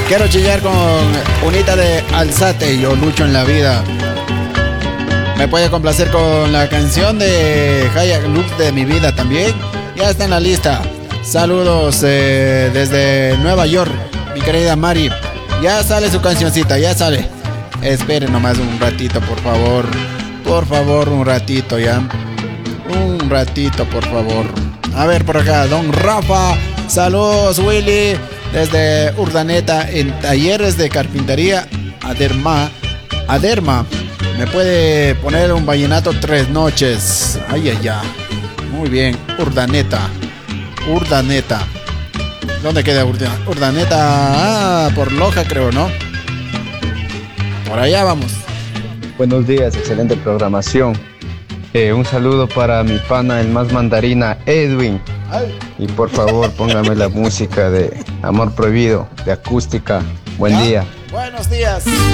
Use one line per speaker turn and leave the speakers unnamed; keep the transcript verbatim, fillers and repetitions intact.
Quiero chillar con Unita de Alzate, yo lucho en la vida. Me puede complacer con la canción de Haya Luz de mi vida también. Ya está en la lista. Saludos eh, desde Nueva York, mi querida Mari. Ya sale su cancioncita, ya sale. Esperen nomás un ratito, por favor. Por favor, un ratito ya. Un ratito, por favor. A ver por acá, don Rafa. Saludos, Willy. Desde Urdaneta, en talleres de carpintería Aderma. Aderma. Me puede poner un vallenato tres noches. Ay, ay, ay. Muy bien, Urdaneta. Urdaneta. ¿Dónde queda Urdaneta? Urdaneta, ah, por Loja creo, ¿no? Por allá vamos.
Buenos días, excelente programación. Eh, un saludo para mi pana, el más mandarina, Edwin. Y por favor, póngame la música de Amor Prohibido, de acústica. Buen
¿Ya?
día.
Buenos días.